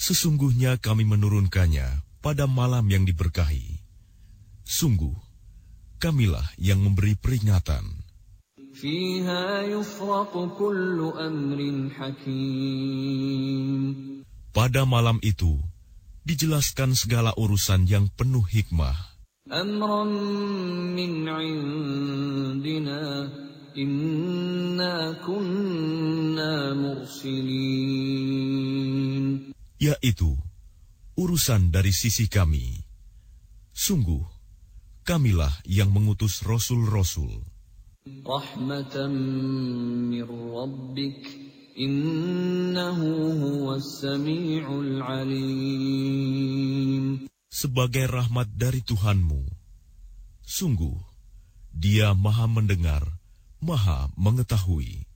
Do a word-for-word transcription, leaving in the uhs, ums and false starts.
Sesungguhnya kami menurunkannya pada malam yang diberkahi. Sungguh, kamilah yang memberi peringatan. Fiha yufraqu kullu amrin hakim. Pada malam itu, dijelaskan segala urusan yang penuh hikmah. Amran min indina, inna kunna mursilin. Yaitu, urusan dari sisi kami. Sungguh, kamilah yang mengutus rasul-rasul. Rahmatan min rabbik, innahu huwas sami'ul alim. Sebagai rahmat dari Tuhanmu, sungguh, Dia Maha mendengar, Maha mengetahui.